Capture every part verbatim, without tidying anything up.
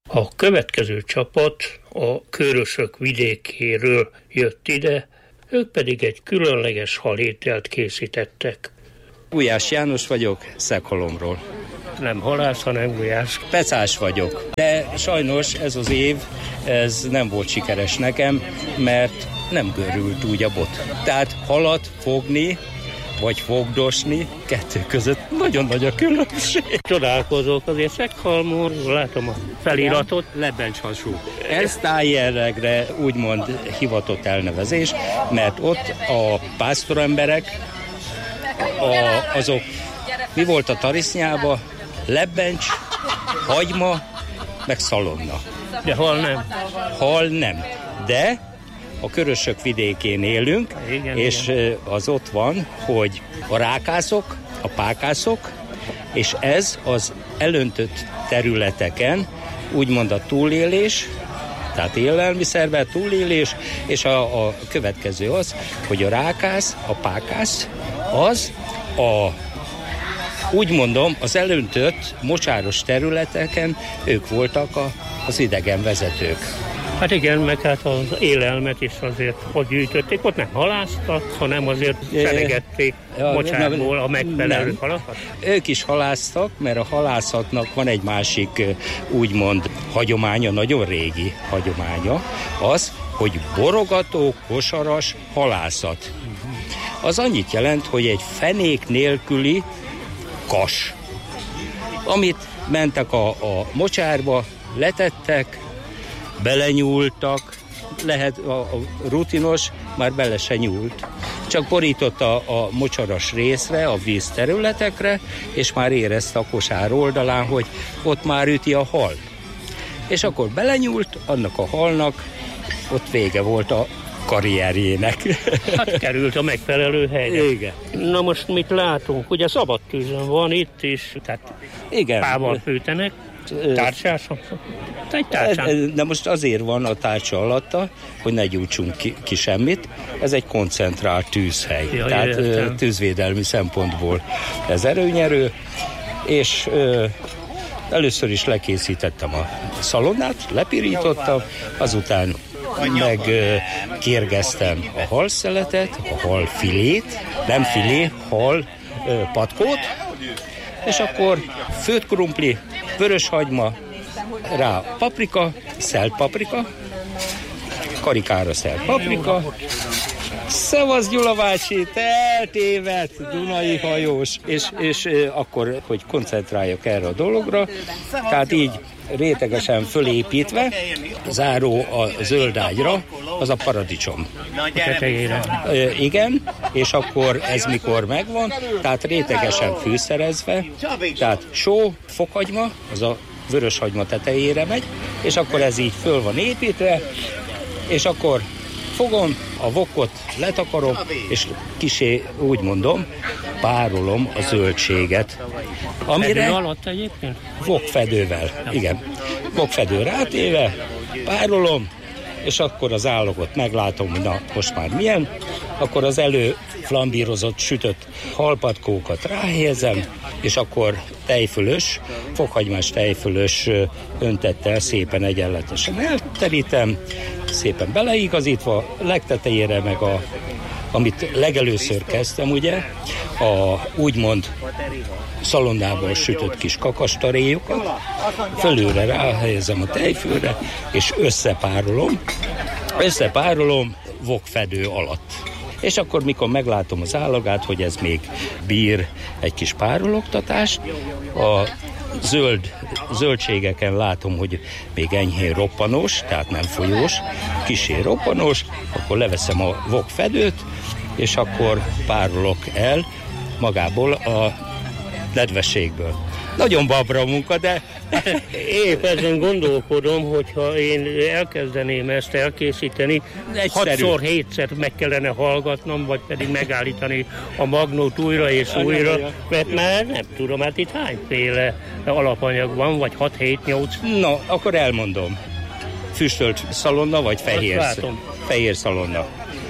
A következő csapat a Körösök vidékéről jött ide, ők pedig egy különleges halételt készítettek. Gulyás János vagyok, Szekhalomról. Nem halász, hanem gulyás. Pecás vagyok, de sajnos ez az év, ez nem volt sikeres nekem, mert nem görült úgy a bot. Tehát halat fogni, vagy fogdosni, kettő között nagyon nagy a különbség. Csodálkozok, azért Szekhalmon, látom a feliratot. Lebencs-hasú. Ez tájjellegre úgymond hivatott elnevezés, mert ott a pásztoremberek, a, azok, mi volt a tarisznyába? Lebbencs, hagyma, meg szalonna. De hal nem. Hal nem, de a Körösök vidékén élünk, igen, és igen. Az ott van, hogy a rákászok, a pákászok, és ez az elöntött területeken úgymond a túlélés, tehát élelmiszerben túlélés, és a, a következő az, hogy a rákász, a pákász, az a, úgy mondom, az elöntött mocsáros területeken ők voltak a, az idegen vezetők. Hát igen, meg hát az élelmet is azért ott gyűjtötték, ott nem halásztak, hanem azért felegették ja, mocsárból a megfelelő halakat. Ők is halásztak, mert a halászatnak van egy másik úgymond hagyománya, nagyon régi hagyománya, az, hogy borogató, kosaras halászat. Az annyit jelent, hogy egy fenék nélküli kas, amit mentek a, a mocsárba, letettek, belenyúltak, lehet a, a rutinos már bele se nyúlt. Csak borította a, a mocsaras részre, a vízterületekre, és már érezte a kosár oldalán, hogy ott már üti a hal. És akkor belenyúlt, annak a halnak ott vége volt a karrierjének. Hát került a megfelelő helyre. Igen. Na most mit látunk? Ugye szabad tűzön van itt is, tehát igen. Pával fűtenek. Tárcsáson? De most azért van a tárcsa alatta, hogy ne gyújtsunk ki, ki semmit. Ez egy koncentrált tűzhely. Ja, tehát értem. Tűzvédelmi szempontból ez erőnyerő, és ö, először is lekészítettem a szalonnát, lepirítottam, azután meg ö, kérgeztem a halszeletet, a halfilét, nem filé, hal ö, patkót, és akkor főtt krumpli, vöröshagyma, rá paprika, szelt paprika, karikára szelt paprika. Szevasz Gyula bácsi, te eltévedt, Dunai hajós, és, és akkor, hogy koncentráljak erre a dologra, tehát így rétegesen fölépítve, záró a zöldágyra, az a paradicsom. Tetejére. Igen, és akkor ez mikor megvan, tehát rétegesen fűszerezve, tehát só, fokhagyma, az a vöröshagyma tetejére megy, és akkor ez így föl van építve, és akkor fogom, a vokot letakarom, és kisé, úgy mondom, párolom a zöldséget. Amire Fedő alatt egyébként? Vokfedővel, igen. Vokfedő rátéve, párolom, és akkor az állagot meglátom, hogy na, most már milyen, akkor az elő flambírozott, sütött halpatkókat ráhelyezem, és akkor tejfölös, fokhagymás tejfölös öntettel szépen egyenletesen elterítem, szépen beleigazítva, legtetejére meg a, amit legelőször kezdtem, ugye, a úgymond szalonnából sütött kis kakastaréjokat, fölőre ráhelyezem a tejfölre, és összepárolom, összepárolom vokfedő alatt. És akkor, mikor meglátom az állagát, hogy ez még bír egy kis párologtatást, a zöld, zöldségeken látom, hogy még enyhén roppanós, tehát nem folyós, kissé roppanós, akkor leveszem a vokfedőt, és akkor párolok el magából a nedvességből. Nagyon babra munka, de... Épp ezen gondolkodom, hogyha én elkezdeném ezt elkészíteni, hatszor, hétszer meg kellene hallgatnom, vagy pedig megállítani a magnót újra és újra, mert már nem tudom, hát itt hányféle alapanyag van, vagy hat, hét, nyolc? No, akkor elmondom. Füstölt szalonna, vagy fehér, fehér szalonna.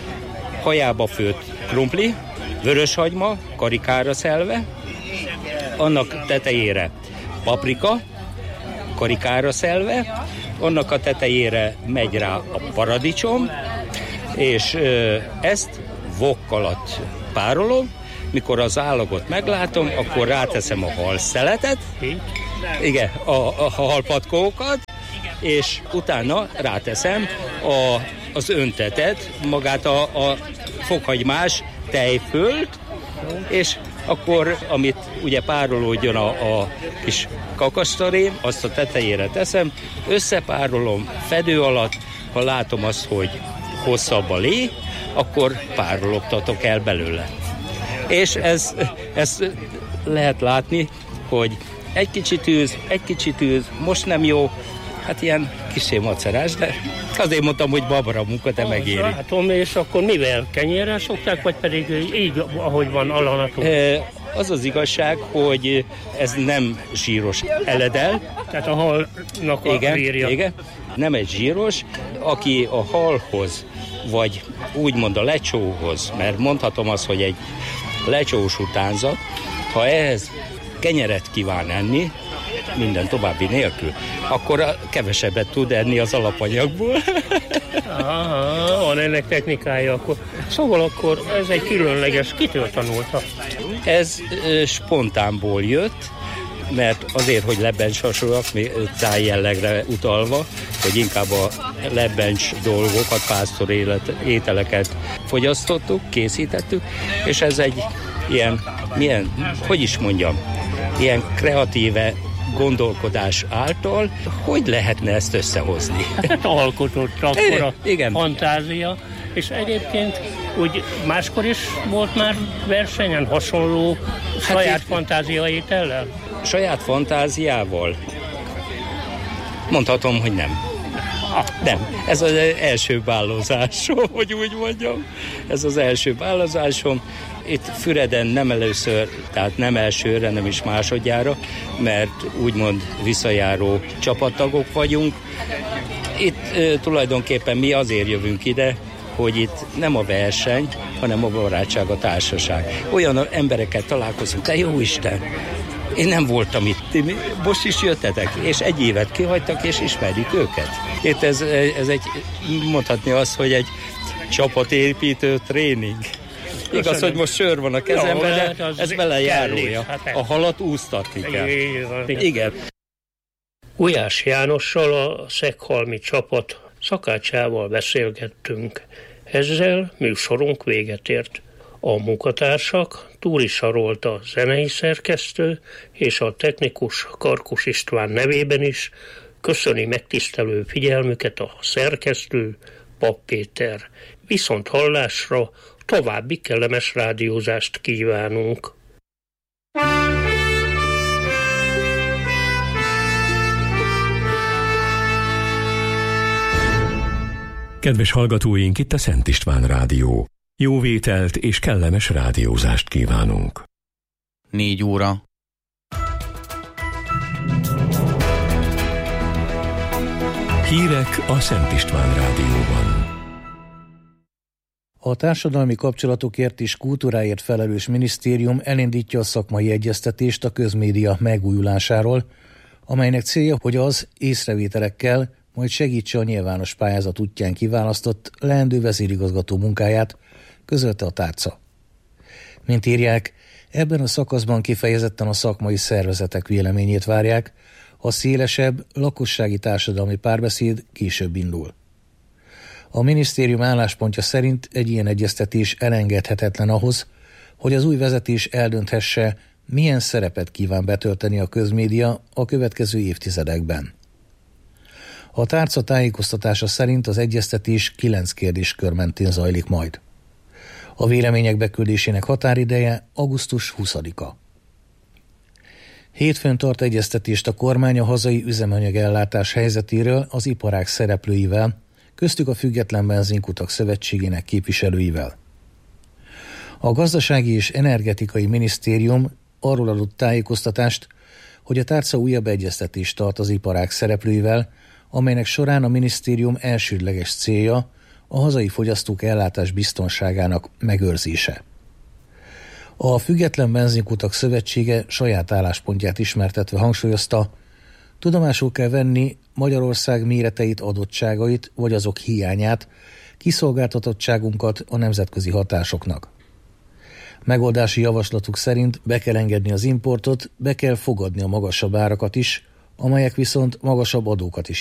Hajába főtt krumpli, vöröshagyma, karikára szelve, annak tetejére paprika, karikára szelve, annak a tetejére megy rá a paradicsom, és ezt vok alatt párolom, mikor az állagot meglátom, akkor ráteszem a halszeletet, igen, a, a halpatkókat, és utána ráteszem a, az öntetet, magát a, a fokhagymás tejfölt, és akkor, amit ugye párolódjon a, a kis kakasztarém, azt a tetejére teszem, összepárolom fedő alatt, ha látom azt, hogy hosszabb a lé, akkor párologtatok el belőle. És ez, ez lehet látni, hogy egy kicsit tűz, egy kicsit tűz, most nem jó, hát ilyen kissé macerás, de azért mondtam, hogy babara munka, te megéri. Látom, és akkor mivel? Kenyérrel szokták, vagy pedig így, ahogy van alanatok? E, az az igazság, hogy ez nem zsíros eledel. Tehát a halnak a igen, vírja. Igen, nem egy zsíros, aki a halhoz, vagy úgymond a lecsóhoz, mert mondhatom azt, hogy egy lecsós utánzat, ha ehhez kenyeret kíván enni, minden további nélkül, akkor kevesebbet tud enni az alapanyagból. Aha, van ennek technikája akkor. Szóval akkor ez egy különleges, kitől tanulta? Ez e, spontánból jött, mert azért, hogy lebbencsasúak, tájjellegre utalva, hogy inkább a lebbencs dolgokat, pásztor élet, ételeket fogyasztottuk, készítettük, és ez egy ilyen, milyen, hogy is mondjam, ilyen kreatíve gondolkodás által, hogy lehetne ezt összehozni? Hát alkotott akkor a igen. Fantázia, és egyébként úgy máskor is volt már versenyen hasonló hát saját fantázia étellel? Saját fantáziával? Mondhatom, hogy nem. Nem. Ez az első bálózásom, hogy úgy mondjam. Ez az első bálózásom. Itt Füreden nem először, tehát nem elsőre, nem is másodjára, mert úgymond visszajáró csapattagok vagyunk. Itt e, tulajdonképpen mi azért jövünk ide, hogy itt nem a verseny, hanem a barátság, a társaság. Olyan emberekkel találkozunk, te jó Isten! Én nem voltam itt, most is jöttetek, és egy évet kihagytak, és ismerjük őket. Itt ez, ez egy, mondhatni azt, hogy egy csapatépítő tréning. Köszönöm. Igaz, hogy most sör van a kezemben, de hát ez vele járója. Hát a halat úsztatni kell. Igen. Gulyás Jánossal, a Szeghalmi csapat szakácsával beszélgettünk. Ezzel műsorunk véget ért. A munkatársak Túri Sarolta zenei szerkesztő és a technikus Karkus István nevében is köszöni megtisztelő figyelmüket a szerkesztő Papp Péter. Viszont hallásra további kellemes rádiózást kívánunk. Kedves hallgatóink, itt a Szent István Rádió. Jó vételt és kellemes rádiózást kívánunk. Négy óra. Hírek a Szent István Rádióban. A társadalmi kapcsolatokért és kultúráért felelős minisztérium elindítja a szakmai egyeztetést a közmédia megújulásáról, amelynek célja, hogy az észrevételekkel majd segítse a nyilvános pályázat útján kiválasztott leendő vezérigazgató munkáját, közölte a tárca. Mint írják, ebben a szakaszban kifejezetten a szakmai szervezetek véleményét várják, a szélesebb, lakossági társadalmi párbeszéd később indul. A minisztérium álláspontja szerint egy ilyen egyeztetés elengedhetetlen ahhoz, hogy az új vezetés eldönthesse, milyen szerepet kíván betölteni a közmédia a következő évtizedekben. A tárca tájékoztatása szerint az egyeztetés kilenc kérdéskör mentén zajlik majd. A vélemények beküldésének határideje augusztus huszadika. Hétfőn tart egyeztetést a kormány a hazai üzemanyagellátás helyzetéről az iparág szereplőivel, köztük a Független Benzinkutak Szövetségének képviselőivel. A Gazdasági és Energetikai Minisztérium arról adott tájékoztatást, hogy a tárca újabb egyeztetést tart az iparág szereplőivel, amelynek során a minisztérium elsődleges célja a hazai fogyasztók ellátás biztonságának megőrzése. A Független Benzinkutak Szövetsége saját álláspontját ismertetve hangsúlyozta, Tudomásul kell venni Magyarország méreteit, adottságait, vagy azok hiányát, kiszolgáltatottságunkat a nemzetközi hatásoknak. Megoldási javaslatuk szerint be kell engedni az importot, be kell fogadni a magasabb árakat is, amelyek viszont magasabb adókat is